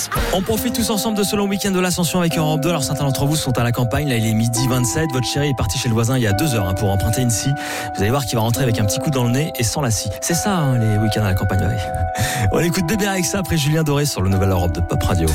On profite tous ensemble de ce long week-end de l'Ascension avec Europe 2. Alors certains d'entre vous sont à la campagne. Là, il est 12h27. Votre chéri est parti chez le voisin il y a 2 heures pour emprunter une scie. Vous allez voir qu'il va rentrer avec un petit coup dans le nez et sans la scie. C'est ça, les week-ends à la campagne. On écoute Bébé avec ça après Julien Doré sur le nouvel Europe de Pop Radio.